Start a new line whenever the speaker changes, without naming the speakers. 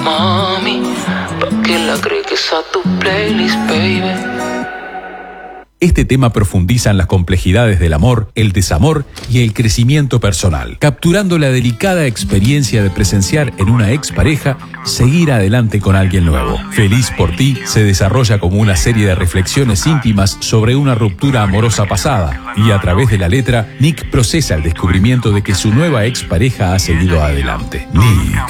Mami, ¿pa' qué la agregues a tu playlist, baby?
Este tema profundiza en las complejidades del amor, el desamor y el crecimiento personal, capturando la delicada experiencia de presenciar en una expareja seguir adelante con alguien nuevo. Feliz por ti se desarrolla como una serie de reflexiones íntimas sobre una ruptura amorosa pasada, y a través de la letra, Nick procesa el descubrimiento de que su nueva expareja ha seguido adelante. Nick.